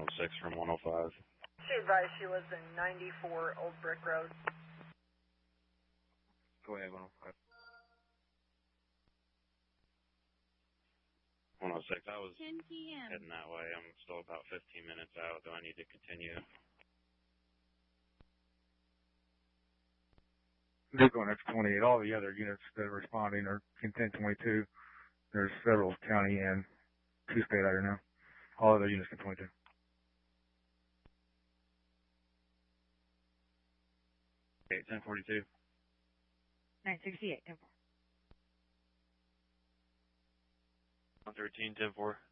106 from 105. She advised she was in 94 Old Brick Road. Go ahead, 105. 106, I was 10 p.m. heading that way. I'm still about 15 minutes out. Do I need to continue? Vehicle on X28. All the other units that are responding are in 1022. There's several county and two-state out here now. All other units can 22. Okay, 1042. 968, 10-4. 113, 10-4.